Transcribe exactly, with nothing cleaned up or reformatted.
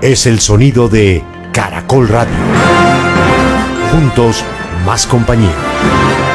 Es el sonido de Caracol Radio. Juntos, más compañía.